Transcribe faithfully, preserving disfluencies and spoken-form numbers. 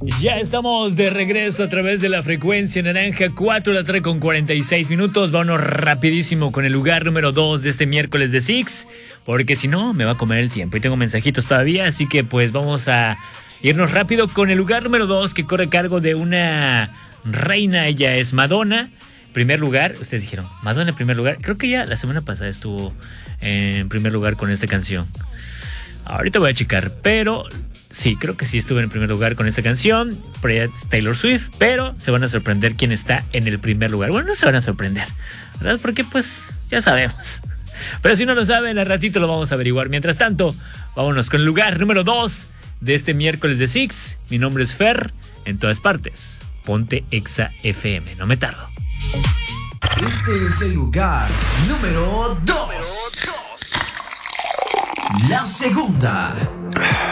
Ya estamos de regreso a través de la frecuencia naranja, cuatro de la tarde con cuarenta y seis minutos. Vámonos rapidísimo con el lugar número dos de este miércoles de Six, porque si no me va a comer el tiempo y tengo mensajitos todavía, así que pues vamos a irnos rápido con el lugar número dos, que corre a cargo de una reina. Ella es Madonna. Primer lugar, ustedes dijeron, Madonna en primer lugar. Creo que ya la semana pasada estuvo en primer lugar con esta canción. Ahorita voy a checar, pero sí, creo que sí estuvo en primer lugar con esta canción. Por allá es Taylor Swift, pero se van a sorprender quién está en el primer lugar. Bueno, no se van a sorprender, ¿verdad? Porque pues ya sabemos. Pero si no lo saben, al ratito lo vamos a averiguar. Mientras tanto, vámonos con el lugar número dos de este miércoles de Six. Mi nombre es Fer, en todas partes. Ponte Exa F M, no me tardo. Este es el lugar número dos. La segunda.